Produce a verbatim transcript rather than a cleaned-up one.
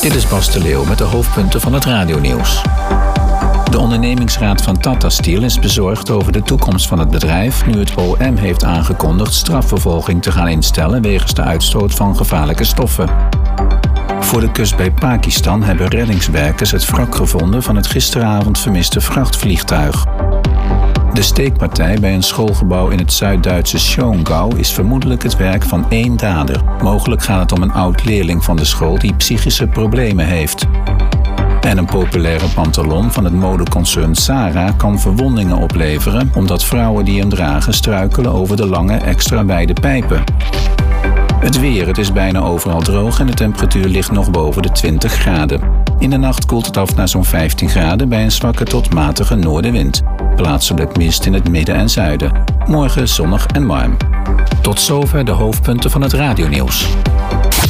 Dit is Bas de Leeuw met de hoofdpunten van het radionieuws. De ondernemingsraad van Tata Steel is bezorgd over de toekomst van het bedrijf nu het O M heeft aangekondigd strafvervolging te gaan instellen wegens de uitstoot van gevaarlijke stoffen. Voor de kust bij Pakistan hebben reddingswerkers het wrak gevonden van het gisteravond vermiste vrachtvliegtuig. De steekpartij bij een schoolgebouw in het Zuid-Duitse Schongau is vermoedelijk het werk van één dader. Mogelijk gaat het om een oud-leerling van de school die psychische problemen heeft. En een populaire pantalon van het modeconcern Zara kan verwondingen opleveren omdat vrouwen die hem dragen struikelen over de lange extra wijde pijpen. Het weer, het is bijna overal droog en de temperatuur ligt nog boven de twintig graden. In de nacht koelt het af naar zo'n vijftien graden bij een zwakke tot matige noordenwind. Plaatselijk mist in het midden en zuiden. Morgen zonnig en warm. Tot zover de hoofdpunten van het radionieuws.